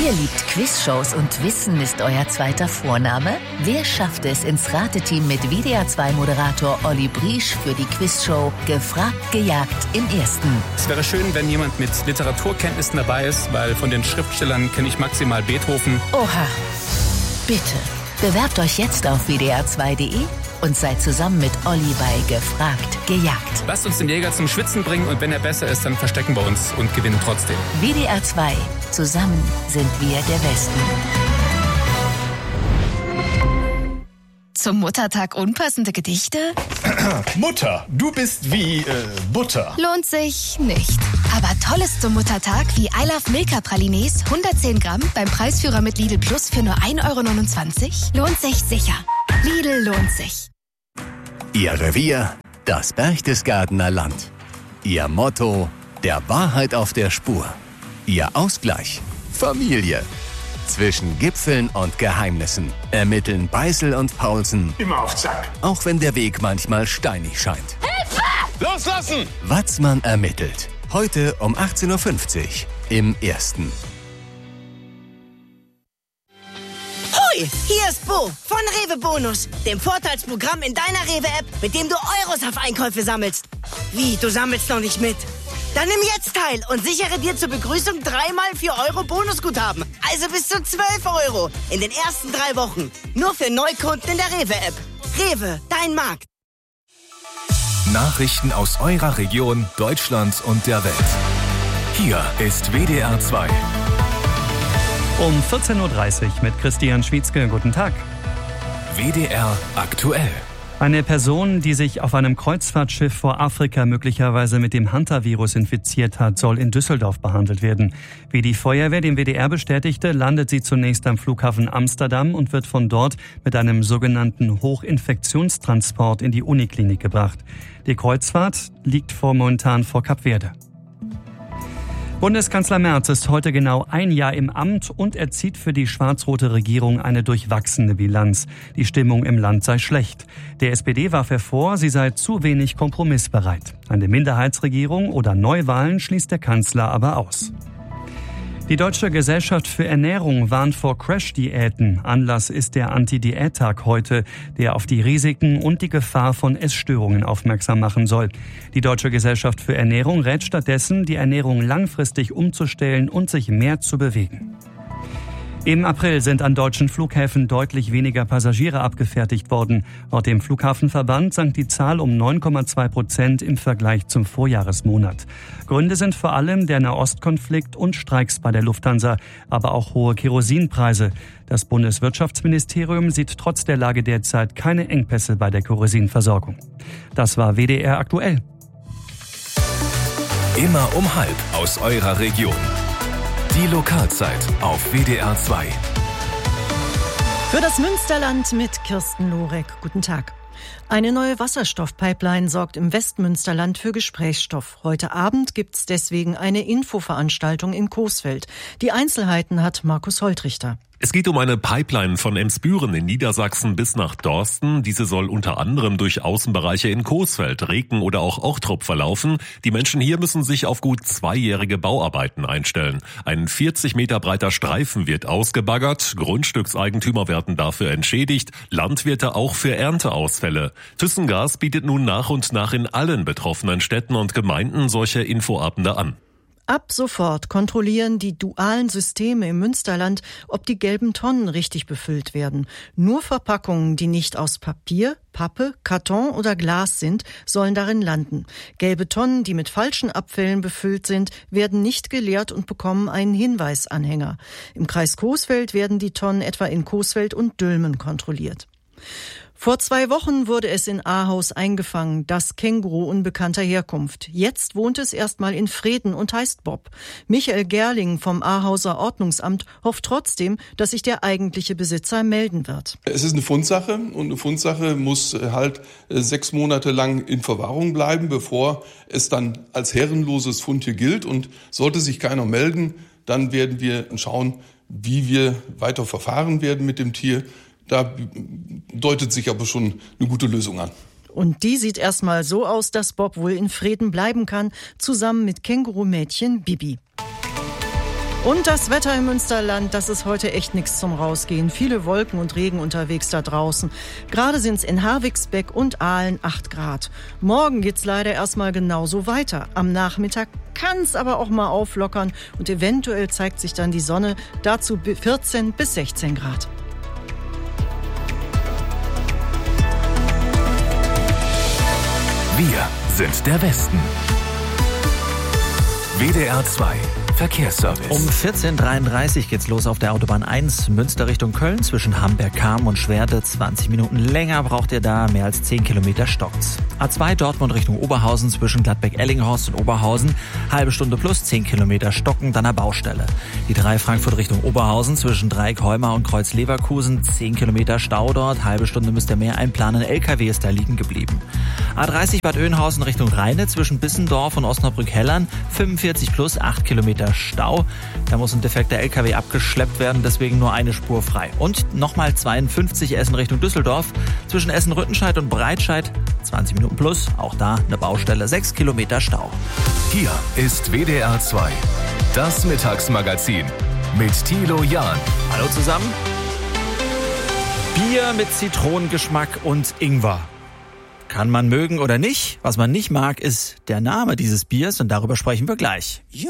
Ihr liebt Quizshows und Wissen ist euer zweiter Vorname? Wer schafft es ins Rateteam mit WDR2-Moderator Olli Briesch für die Quizshow Gefragt, gejagt im Ersten? Es wäre schön, wenn jemand mit Literaturkenntnissen dabei ist, weil von den Schriftstellern kenne ich maximal Beethoven. Oha, bitte. Bewerbt euch jetzt auf wdr2.de und seid zusammen mit Olli bei Gefragt, gejagt. Lasst uns den Jäger zum Schwitzen bringen und wenn er besser ist, dann verstecken wir uns und gewinnen trotzdem. WDR2. Zusammen sind wir der Westen. Zum Muttertag unpassende Gedichte? Mutter, du bist wie Butter. Lohnt sich nicht. Aber Tolles zum Muttertag wie I Love Milka Pralines, 110 Gramm beim Preisführer mit Lidl Plus für nur 1,29 €? Lohnt sich sicher. Lidl lohnt sich. Ihr Revier, das Berchtesgadener Land. Ihr Motto, der Wahrheit auf der Spur. Ihr Ausgleich, Familie. Zwischen Gipfeln und Geheimnissen ermitteln Beißel und Paulsen. Immer auf Zack. Auch wenn der Weg manchmal steinig scheint. Hilfe! Loslassen! Watzmann ermittelt. Heute um 18:50 Uhr im Ersten. Hoi, hier ist Bo von Rewe Bonus, dem Vorteilsprogramm in deiner Rewe-App, mit dem du Euros auf Einkäufe sammelst. Wie, du sammelst noch nicht mit? Dann nimm jetzt teil und sichere dir zur Begrüßung 3x 4 € Bonusguthaben. Also bis zu 12 € in den ersten 3 Wochen. Nur für Neukunden in der Rewe-App. Rewe, dein Markt. Nachrichten aus eurer Region, Deutschland und der Welt. Hier ist WDR 2. Um 14:30 Uhr mit Christian Schwietzke. Guten Tag. WDR aktuell. Eine Person, die sich auf einem Kreuzfahrtschiff vor Afrika möglicherweise mit dem Hanta-Virus infiziert hat, soll in Düsseldorf behandelt werden. Wie die Feuerwehr dem WDR bestätigte, landet sie zunächst am Flughafen Amsterdam und wird von dort mit einem sogenannten Hochinfektionstransport in die Uniklinik gebracht. Die Kreuzfahrt liegt momentan vor Kap Verde. Bundeskanzler Merz ist heute genau ein Jahr im Amt und er zieht für die schwarz-rote Regierung eine durchwachsene Bilanz. Die Stimmung im Land sei schlecht. Der SPD warf er vor, sie sei zu wenig kompromissbereit. Eine Minderheitsregierung oder Neuwahlen schließt der Kanzler aber aus. Die Deutsche Gesellschaft für Ernährung warnt vor Crash-Diäten. Anlass ist der Anti-Diät-Tag heute, der auf die Risiken und die Gefahr von Essstörungen aufmerksam machen soll. Die Deutsche Gesellschaft für Ernährung rät stattdessen, die Ernährung langfristig umzustellen und sich mehr zu bewegen. Im April sind an deutschen Flughäfen deutlich weniger Passagiere abgefertigt worden. Laut dem Flughafenverband sank die Zahl um 9,2% im Vergleich zum Vorjahresmonat. Gründe sind vor allem der Nahostkonflikt und Streiks bei der Lufthansa, aber auch hohe Kerosinpreise. Das Bundeswirtschaftsministerium sieht trotz der Lage derzeit keine Engpässe bei der Kerosinversorgung. Das war WDR aktuell. Immer um 12:30 aus eurer Region. Die Lokalzeit auf WDR 2. Für das Münsterland mit Kirsten Lorek. Guten Tag. Eine neue Wasserstoffpipeline sorgt im Westmünsterland für Gesprächsstoff. Heute Abend gibt's deswegen eine Infoveranstaltung in Coesfeld. Die Einzelheiten hat Markus Holtrichter. Es geht um eine Pipeline von Emsbüren in Niedersachsen bis nach Dorsten. Diese soll unter anderem durch Außenbereiche in Coesfeld, Reken oder auch Ochtrup verlaufen. Die Menschen hier müssen sich auf gut 2-jährige Bauarbeiten einstellen. Ein 40 Meter breiter Streifen wird ausgebaggert. Grundstückseigentümer werden dafür entschädigt. Landwirte auch für Ernteausfälle. ThyssenGas bietet nun nach und nach in allen betroffenen Städten und Gemeinden solche Infoabende an. Ab sofort kontrollieren die dualen Systeme im Münsterland, ob die gelben Tonnen richtig befüllt werden. Nur Verpackungen, die nicht aus Papier, Pappe, Karton oder Glas sind, sollen darin landen. Gelbe Tonnen, die mit falschen Abfällen befüllt sind, werden nicht geleert und bekommen einen Hinweisanhänger. Im Kreis Coesfeld werden die Tonnen etwa in Coesfeld und Dülmen kontrolliert. Vor 2 Wochen wurde es in Ahaus eingefangen, das Känguru unbekannter Herkunft. Jetzt wohnt es erstmal in Vreden und heißt Bob. Michael Gerling vom Ahauser Ordnungsamt hofft trotzdem, dass sich der eigentliche Besitzer melden wird. Es ist eine Fundsache und eine Fundsache muss halt 6 Monate lang in Verwahrung bleiben, bevor es dann als herrenloses Fundtier gilt. Und sollte sich keiner melden, dann werden wir schauen, wie wir weiter verfahren werden mit dem Tier. Da deutet sich aber schon eine gute Lösung an. Und die sieht erstmal so aus, dass Bob wohl in Frieden bleiben kann, zusammen mit Kängurumädchen Bibi. Und das Wetter im Münsterland, das ist heute echt nichts zum Rausgehen. Viele Wolken und Regen unterwegs da draußen. Gerade sind es in Harwigsbeck und Aalen 8 Grad. Morgen geht's leider erstmal genauso weiter. Am Nachmittag kann es aber auch mal auflockern und eventuell zeigt sich dann die Sonne. Dazu 14 bis 16 Grad. Wir sind der Westen. WDR 2 Verkehrsservice. Um 14.33 Uhr geht's los auf der Autobahn 1 Münster Richtung Köln zwischen Hamberg-Kamm und Schwerte. 20 Minuten länger braucht ihr da, mehr als 10 Kilometer stockt's. A2 Dortmund Richtung Oberhausen zwischen Gladbeck-Ellinghorst und Oberhausen. Halbe Stunde plus 10 Kilometer stocken, dann eine Baustelle. Die 3 Frankfurt Richtung Oberhausen zwischen Dreieck-Heumar und Kreuz-Leverkusen. 10 Kilometer Stau dort, halbe Stunde müsst ihr mehr einplanen. LKW ist da liegen geblieben. A30 Bad Oeynhausen Richtung Rheine zwischen Bissendorf und Osnabrück-Hellern. 45 plus 8 Kilometer Stau. Da muss ein defekter LKW abgeschleppt werden, deswegen nur eine Spur frei. Und nochmal 52 Essen Richtung Düsseldorf. Zwischen Essen-Rüttenscheid und Breitscheid 20 Minuten plus, auch da eine Baustelle, 6 Kilometer Stau. Hier ist WDR 2, das Mittagsmagazin mit Thilo Jahn. Hallo zusammen. Bier mit Zitronengeschmack und Ingwer. Kann man mögen oder nicht. Was man nicht mag, ist der Name dieses Biers und darüber sprechen wir gleich.